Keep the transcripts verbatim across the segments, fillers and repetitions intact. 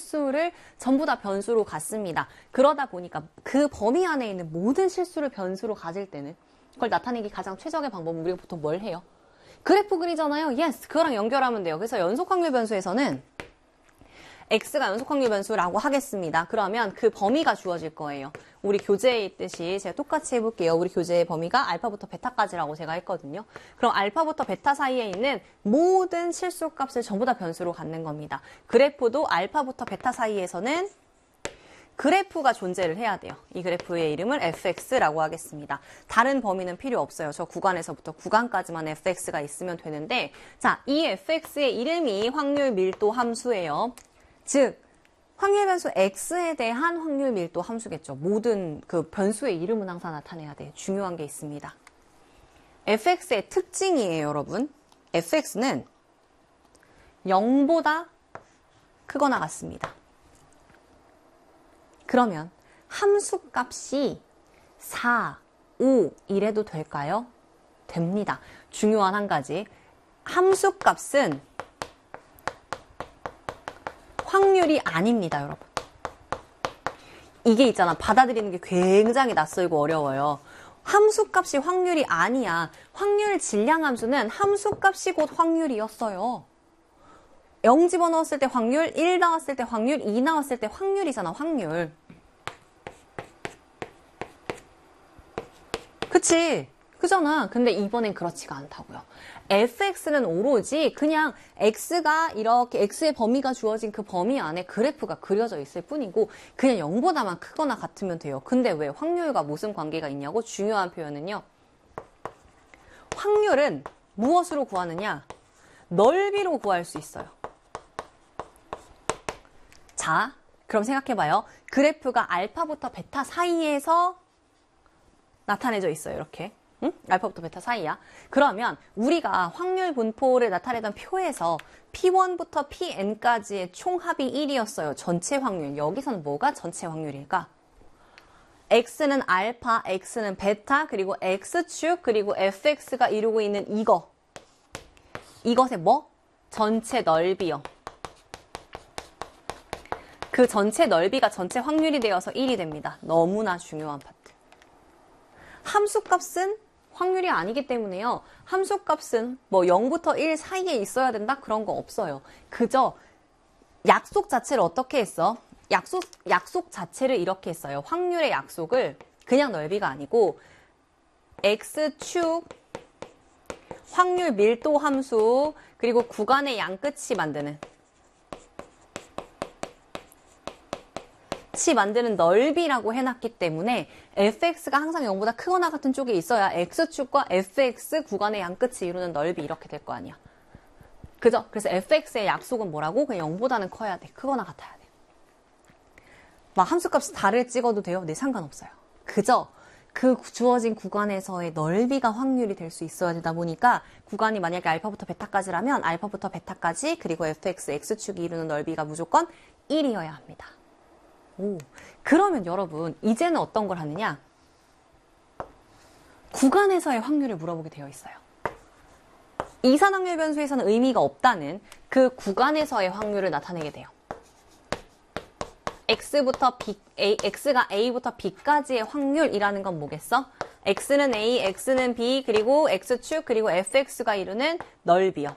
실수를 전부 다 변수로 갖습니다. 그러다 보니까 그 범위 안에 있는 모든 실수를 변수로 가질 때는 그걸 나타내기 가장 최적의 방법은 우리가 보통 뭘 해요? 그래프 그리잖아요. 예스, 그거랑 연결하면 돼요. 그래서 연속확률 변수에서는 x가 연속확률 변수라고 하겠습니다. 그러면 그 범위가 주어질 거예요. 우리 교재에 있듯이 제가 똑같이 해볼게요. 우리 교재의 범위가 알파부터 베타까지라고 제가 했거든요. 그럼 알파부터 베타 사이에 있는 모든 실수값을 전부 다 변수로 갖는 겁니다. 그래프도 알파부터 베타 사이에서는 그래프가 존재를 해야 돼요. 이 그래프의 이름을 에프엑스라고 하겠습니다. 다른 범위는 필요 없어요. 저 구간에서부터 구간까지만 에프엑스가 있으면 되는데, 자, 이 에프엑스의 이름이 확률 밀도 함수예요. 즉, 확률 변수 x에 대한 확률 밀도 함수겠죠. 모든 그 변수의 이름은 항상 나타내야 돼. 중요한 게 있습니다. 에프엑스의 특징이에요, 여러분. 에프엑스는 영보다 크거나 같습니다. 그러면 함수 값이 사, 오 이래도 될까요? 됩니다. 중요한 한 가지. 함수 값은 확률이 아닙니다, 여러분. 이게 있잖아. 받아들이는 게 굉장히 낯설고 어려워요. 함수 값이 확률이 아니야. 확률 질량 함수는 함수 값이 곧 확률이었어요. 영 집어넣었을 때 확률, 일 나왔을 때 확률, 이 나왔을 때 확률이잖아, 확률. 그치? 그잖아. 근데 이번엔 그렇지가 않다고요. 에프엑스는 오로지 그냥 x가 이렇게 x의 범위가 주어진 그 범위 안에 그래프가 그려져 있을 뿐이고 그냥 영보다만 크거나 같으면 돼요. 근데 왜 확률과 무슨 관계가 있냐고? 중요한 표현은요. 확률은 무엇으로 구하느냐? 넓이로 구할 수 있어요. 자, 그럼 생각해봐요. 그래프가 알파부터 베타 사이에서 나타내져 있어요. 이렇게. 응? 알파부터 베타 사이야. 그러면 우리가 확률 분포를 나타내던 표에서 피 원부터 피 엔까지의 총합이 일이었어요. 전체 확률. 여기서는 뭐가 전체 확률일까? x는 알파, x는 베타, 그리고 x축, 그리고 에프엑스가 이루고 있는 이거. 이것의 뭐? 전체 넓이요. 그 전체 넓이가 전체 확률이 되어서 일이 됩니다. 너무나 중요한 파트. 함수값은 확률이 아니기 때문에요. 함수값은 뭐 영부터 일 사이에 있어야 된다? 그런 거 없어요. 그저 약속 자체를 어떻게 했어? 약속, 약속 자체를 이렇게 했어요. 확률의 약속을 그냥 넓이가 아니고 x축, 확률 밀도 함수, 그리고 구간의 양끝이 만드는 치 만드는 넓이라고 해놨기 때문에 에프엑스가 항상 영보다 크거나 같은 쪽에 있어야 x축과 에프엑스 구간의 양끝이 이루는 넓이 이렇게 될 거 아니야. 그죠? 그래서 에프엑스의 약속은 뭐라고? 그냥 영보다는 커야 돼. 크거나 같아야 돼. 막 함수값이 다를 찍어도 돼요? 네, 상관없어요. 그저 그 주어진 구간에서의 넓이가 확률이 될 수 있어야 되다 보니까 구간이 만약에 알파부터 베타까지라면 알파부터 베타까지 그리고 에프엑스, x축이 이루는 넓이가 무조건 일이어야 합니다. 오, 그러면 여러분 이제는 어떤 걸 하느냐? 구간에서의 확률을 물어보게 되어 있어요. 이산확률 변수에서는 의미가 없다는 그 구간에서의 확률을 나타내게 돼요. x부터 b, a, x가 a부터 b까지의 확률이라는 건 뭐겠어? x는 a, x는 b, 그리고 x축, 그리고 fx가 이루는 넓이요.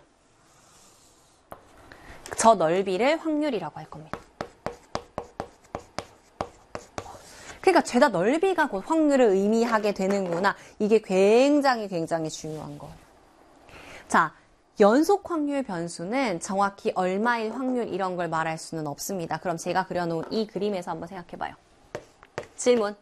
저 넓이를 확률이라고 할 겁니다. 그러니까 죄다 넓이가 곧 확률을 의미하게 되는구나. 이게 굉장히 굉장히 중요한 거예요. 자, 연속 확률 변수는 정확히 얼마의 확률 이런 걸 말할 수는 없습니다. 그럼 제가 그려놓은 이 그림에서 한번 생각해봐요. 질문.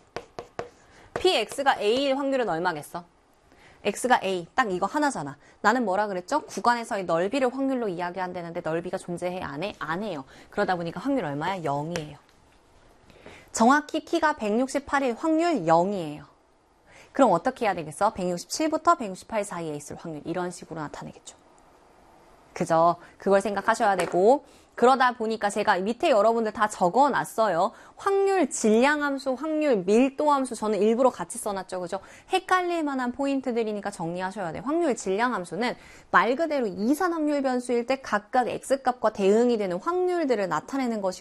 px가 a일 확률은 얼마겠어? x가 a, 딱 이거 하나잖아. 나는 뭐라 그랬죠? 구간에서의 넓이를 확률로 이야기한다는데 넓이가 존재해? 안 해? 안 해요. 그러다 보니까 확률 얼마야? 영이에요. 정확히 키가 백육십팔일 확률 영이에요. 그럼 어떻게 해야 되겠어? 백육십칠부터 백육십팔 사이에 있을 확률. 이런 식으로 나타내겠죠. 그죠? 그걸 생각하셔야 되고, 그러다 보니까 제가 밑에 여러분들 다 적어놨어요. 확률 질량함수, 확률 밀도함수 저는 일부러 같이 써놨죠. 그죠? 헷갈릴 만한 포인트들이니까 정리하셔야 돼요. 확률 질량함수는 말 그대로 이산확률 변수일 때 각각 x값과 대응이 되는 확률들을 나타내는 것이